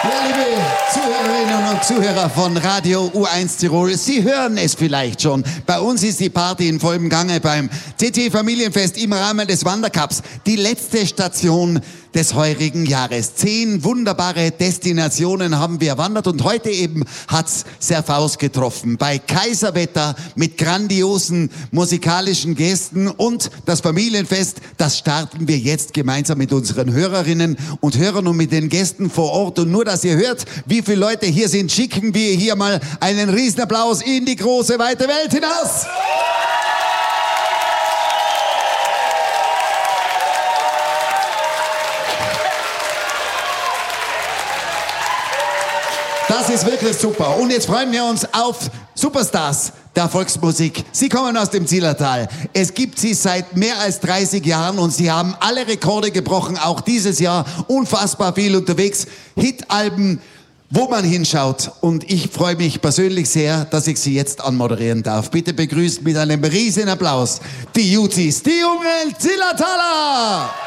Ja, liebe Zuhörerinnen und Zuhörer von Radio U1 Tirol, Sie hören es vielleicht schon. Bei uns ist die Party in vollem Gange beim TT Familienfest im Rahmen des Wandercups. Die letzte Station des heurigen Jahres. 10 wunderbare Destinationen haben wir erwandert und heute eben hat's Serfaus getroffen. Bei Kaiserwetter mit grandiosen musikalischen Gästen und das Familienfest, das starten wir jetzt gemeinsam mit unseren Hörerinnen und Hörern und mit den Gästen vor Ort. Und nur, dass ihr hört, wie viele Leute hier sind, schicken wir hier mal einen Riesenapplaus in die große, weite Welt hinaus. Das ist wirklich super. Und jetzt freuen wir uns auf Superstars der Volksmusik. Sie kommen aus dem Zillertal. Es gibt sie seit mehr als 30 Jahren und sie haben alle Rekorde gebrochen, auch dieses Jahr. Unfassbar viel unterwegs. Hitalben, wo man hinschaut. Und ich freue mich persönlich sehr, dass ich sie jetzt anmoderieren darf. Bitte begrüßt mit einem riesen Applaus die Jutis, die jungen Zillertaler!